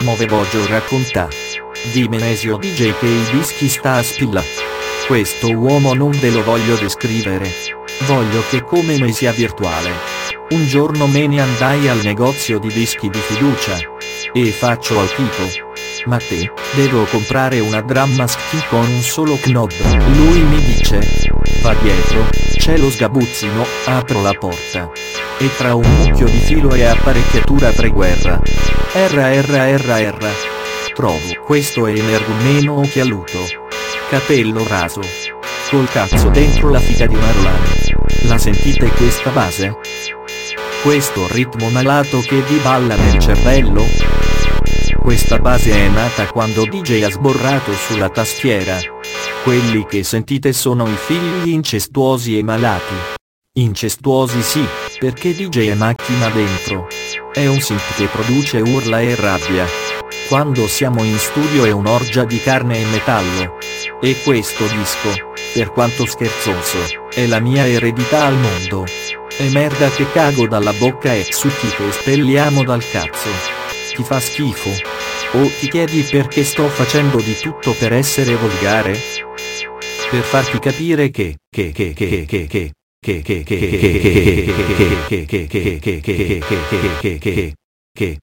Move voglio raccontà di Menesio DJ che i dischi sta a spilla. Questo uomo non ve lo voglio descrivere. Voglio che come me sia virtuale. Un giorno me ne andai al negozio di dischi di fiducia. E faccio al tipo: ma te, devo comprare una drum machine con un solo knob. Lui mi dice: va dietro, c'è lo sgabuzzino. Apro la porta. E tra un mucchio di filo e apparecchiatura preguerra. R. Trovo questo energumeno occhialuto. Capello raso. Col cazzo dentro la figa di Marlane. La sentite questa base? Questo ritmo malato che vi balla nel cervello? Questa base è nata quando DJ ha sborrato sulla tastiera. Quelli che sentite sono i figli incestuosi e malati. Incestuosi sì, perché DJ è macchina dentro. È un synth che produce urla e rabbia. Quando siamo in studio è un'orgia di carne e metallo. E questo disco, per quanto scherzoso, è la mia eredità al mondo. È merda che cago dalla bocca e succhi che espelliamo dal cazzo. Ti fa schifo? O ti chiedi perché sto facendo di tutto per essere volgare? Per farti capire che